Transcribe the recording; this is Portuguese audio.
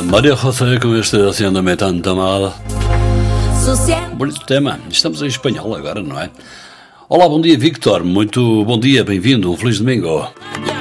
Maria José, como estou haciendo-me tanta mal. Bonito tema. Estamos em espanhol agora, não é? Olá, bom dia, Victor. Muito bom dia, bem-vindo. Um feliz domingo.